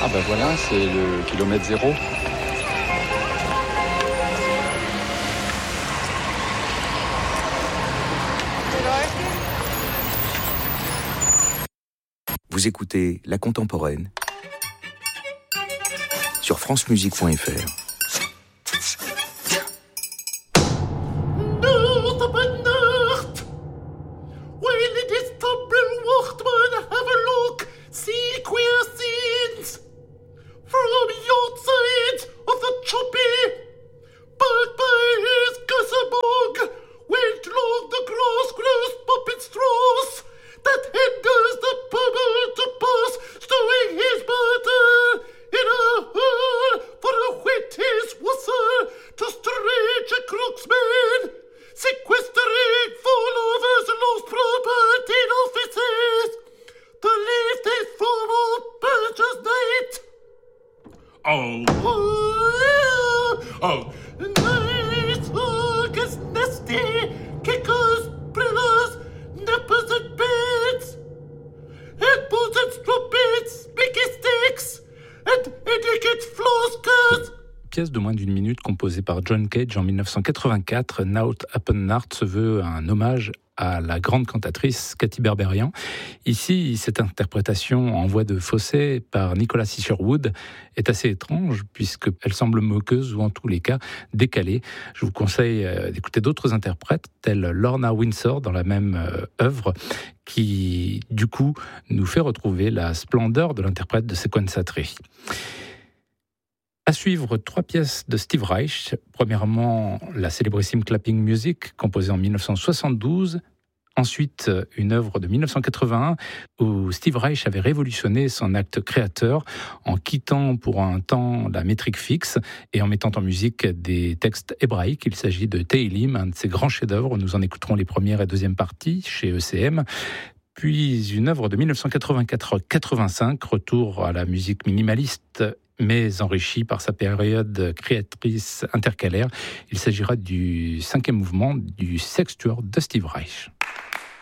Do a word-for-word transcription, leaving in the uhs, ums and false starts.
Ah ben voilà, c'est le kilomètre zéro. Vous écoutez La Contemporaine sur francemusique point f r. Oh. Oh. Nice August nasty kickers, brillers, nippers and beds, headboards and strumpets, Mickey sticks, and etiquette floskers. Pièce de moins d'une minute composée par John Cage en dix-neuf cent quatre-vingt-quatre, Naut Apen Nacht se veut un hommage à la grande cantatrice Katy Berberian. Ici, cette interprétation en voix de fausset par Nicholas Isherwood est assez étrange puisqu'elle semble moqueuse ou en tous les cas décalée. Je vous conseille d'écouter d'autres interprètes tels Lorna Windsor dans la même œuvre qui, du coup, nous fait retrouver la splendeur de l'interprète de Sequenzatrice. À suivre, trois pièces de Steve Reich. Premièrement, la célébrissime Clapping Music, composée en dix-neuf cent soixante-douze. Ensuite, une œuvre de dix-neuf cent quatre-vingt-un, où Steve Reich avait révolutionné son acte créateur en quittant pour un temps la métrique fixe et en mettant en musique des textes hébraïques. Il s'agit de Tehillim, un de ses grands chefs-d'œuvre. Nous en écouterons les premières et deuxièmes parties chez E C M. Puis une œuvre de dix-neuf cent quatre-vingt-quatre quatre-vingt-cinq, retour à la musique minimaliste mais enrichi par sa période créatrice intercalaire. Il s'agira du cinquième mouvement du Sextuor de Steve Reich.